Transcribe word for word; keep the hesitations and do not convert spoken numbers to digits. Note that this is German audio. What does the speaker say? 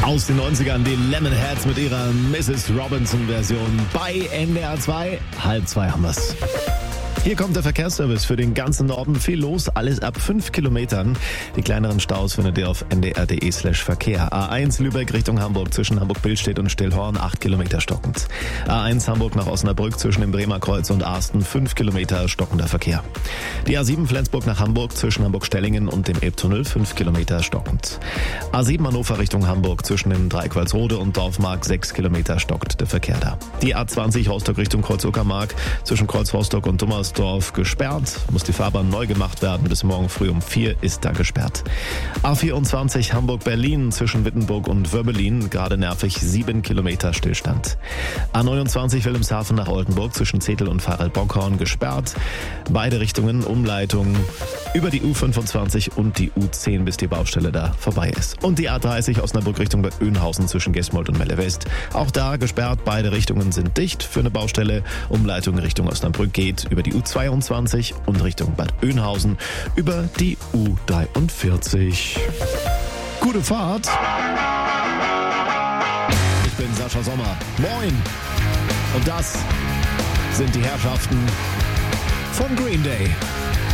Aus den neunzigern die Lemonheads mit ihrer Misses Robinson-Version bei N D R zwei. Halb zwei haben wir's. Hier kommt der Verkehrsservice für den ganzen Norden. Viel los, alles ab fünf Kilometern. Die kleineren Staus findet ihr auf n d r punkt d e slash verkehr. A eins Lübeck Richtung Hamburg zwischen Hamburg-Billstedt und Stillhorn, acht Kilometer stockend. A eins Hamburg nach Osnabrück zwischen dem Bremer Kreuz und Arsten, fünf Kilometer stockender Verkehr. Die A sieben Flensburg nach Hamburg zwischen Hamburg-Stellingen und dem Elbtunnel, fünf Kilometer stockend. A sieben Hannover Richtung Hamburg zwischen dem Dreieck Walsrode und Dorfmark, sechs Kilometer stockt der Verkehr da. Die A zwanzig Rostock Richtung Kreuz-Uckermark zwischen Kreuz Rostock und Dummersdorf gesperrt, muss die Fahrbahn neu gemacht werden. Bis morgen früh um vier ist da gesperrt. A vierundzwanzig Hamburg-Berlin zwischen Wittenburg und Wöbbelin, gerade nervig, sieben Kilometer Stillstand. A neunundzwanzig Wilhelmshaven nach Oldenburg zwischen Zetel und Farel-Bockhorn gesperrt. Beide Richtungen Umleitung über die U fünfundzwanzig und die U zehn, bis die Baustelle da vorbei ist. Und die A dreißig Osnabrück Richtung Bad Oeynhausen zwischen Gesmold und Melle West. Auch da gesperrt, beide Richtungen sind dicht für eine Baustelle. Umleitung Richtung Osnabrück geht über die U zweiundzwanzig und Richtung Bad Oeynhausen über die U dreiundvierzig. Gute Fahrt! Ich bin Sascha Sommer. Moin! Und das sind die Herrschaften von Green Day.